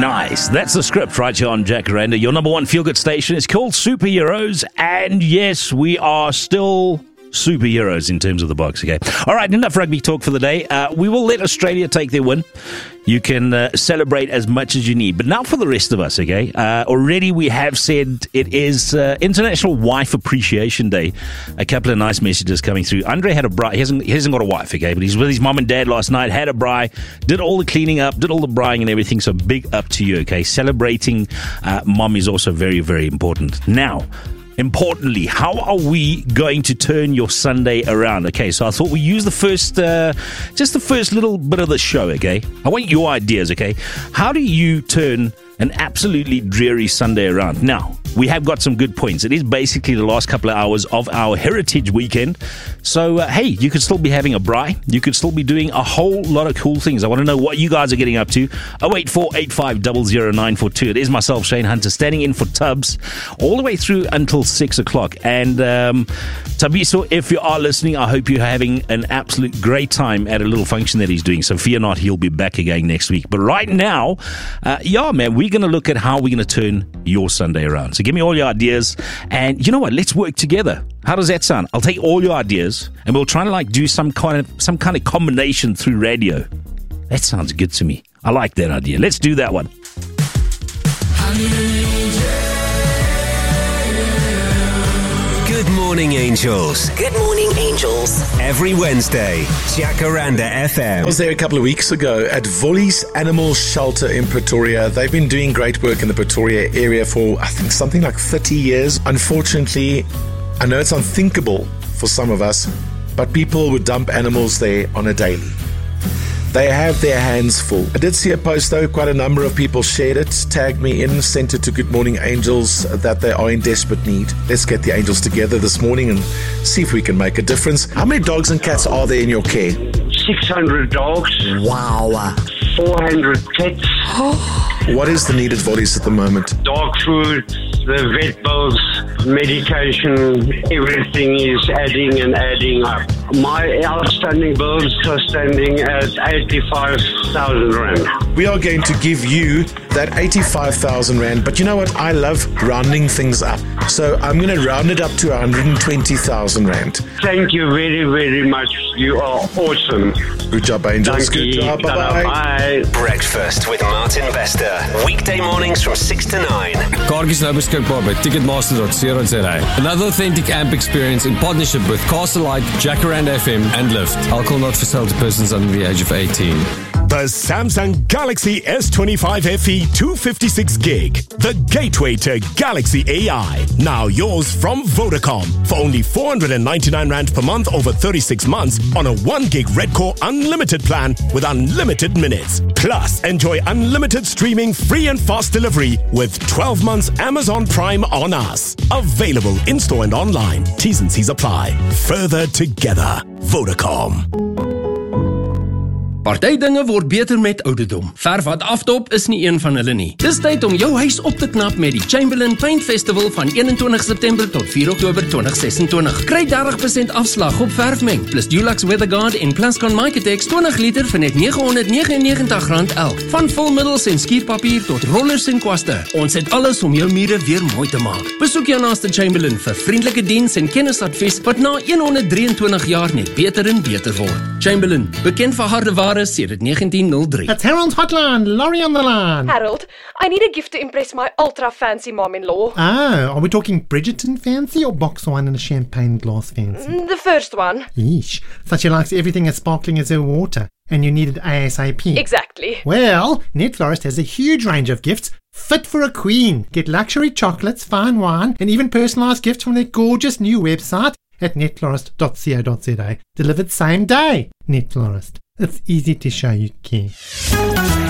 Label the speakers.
Speaker 1: Nice. That's the script right here on Jacaranda, your number one feel-good station. It's called Superheroes, and yes, we are still superheroes in terms of the box, okay? All right, enough rugby talk for the day. We will let Australia take their win. You can celebrate as much as you need. But now for the rest of us, okay? Already we have said it is International Wife Appreciation Day. A couple of nice messages coming through. Andre had a braai. He hasn't got a wife, okay? But he's with his mom and dad last night, had a braai, did all the cleaning up, did all the braaiing and everything. So big up to you, okay? Celebrating mom is also very, very important. Now, importantly, how are we going to turn your Sunday around? Okay, so I thought we use the first little bit of the show, okay? I want your ideas, okay? How do you turn an absolutely dreary Sunday around? Now, we have got some good points. It is basically the last couple of hours of our Heritage Weekend. So, hey, you could still be having a braai. You could still be doing a whole lot of cool things. I want to know what you guys are getting up to. 08485000942. It is myself, Shane Hunter, standing in for Tubbs all the way through until 6 o'clock. And Tabiso, if you are listening, I hope you're having an absolute great time at a little function that he's doing. So fear not, he'll be back again next week. But right now, man, we're going to look at how we're going to turn your Sunday around. So give me all your ideas, and you know what? Let's work together. How does that sound? I'll take all your ideas, and we'll try to do some kind of combination through radio. That sounds good to me. I like that idea. Let's do that one.
Speaker 2: Good morning, Angels.
Speaker 3: Good morning, Angels.
Speaker 2: Every Wednesday, Jacaranda FM.
Speaker 4: I was there a couple of weeks ago at Vollies Animal Shelter in Pretoria. They've been doing great work in the Pretoria area for, I think, something like 30 years. Unfortunately, I know it's unthinkable for some of us, but people would dump animals there on a daily. They have their hands full. I did see a post though, quite a number of people shared it, tagged me in, sent it to Good Morning Angels that they are in desperate need. Let's get the angels together this morning and see if we can make a difference. How many dogs and cats are there in your care?
Speaker 5: 600 dogs.
Speaker 4: Wow.
Speaker 5: 400 cats.
Speaker 4: What is the need at Vollies at the moment?
Speaker 5: Dog food, the vet bills, medication, everything is adding and adding up. My outstanding bills are standing at 85,000 Rand.
Speaker 4: We are going to give you that 85,000 Rand, but you know what? I love rounding things up. So I'm going to round it up to 120,000 Rand.
Speaker 5: Thank you very, very much. You are awesome.
Speaker 4: Good job, Angels. Good job. Bye-bye.
Speaker 5: Bye.
Speaker 2: Breakfast with Martin Bester. Weekday mornings from 6 to 9.
Speaker 6: Kaartjies nou beskikbaar by Ticketmaster.co.za. Another authentic AMP experience in partnership with Castle Light, Jacaranda FM and Lyft. Alcohol not for sale to persons under the age of 18.
Speaker 7: The Samsung Galaxy S25 FE 256 gig. The gateway to Galaxy AI. Now yours from Vodacom. For only 499 Rand per month over 36 months on a 1 gig Red Core unlimited plan with unlimited minutes. Plus, enjoy unlimited streaming, free and fast delivery with 12 months Amazon Prime on us. Available in-store and online. T's and C's apply. Further together. Vodacom.
Speaker 8: Party dinge word beter met ouderdom. Verf wat aftop is nie een van hulle nie. Dis tyd om jou huis op te knap met die Chamberlain Paint Festival van 21 September tot 4 Oktober 2026. Kry 30% afslag op verfmeng, plus Dulux Weatherguard en Plascon Microtex 20 liter vir net R999 elk. Van vulmiddels en skierpapier tot rollers en kwaste. Ons het alles om jou mure weer mooi te maak. Besoek jou naaste Chamberlain vir vriendelike diens en kennisadvies wat na 123 jaar net beter en beter word. Chamberlain, bekend vir harde ware sedert 1903.
Speaker 9: That's Harold Hotline, Laurie on the line.
Speaker 10: Harold, I need a gift to impress my ultra-fancy mom-in-law.
Speaker 9: Oh, are we talking Bridgerton fancy or box wine and a champagne glass fancy?
Speaker 10: The first one.
Speaker 9: Yeesh, so she likes everything as sparkling as her water, and you need it ASAP.
Speaker 10: Exactly.
Speaker 9: Well, Netflorist has a huge range of gifts fit for a queen. Get luxury chocolates, fine wine, and even personalised gifts from their gorgeous new website at netflorist.co.za. Delivered same day. Netflorist. It's easy to show you care.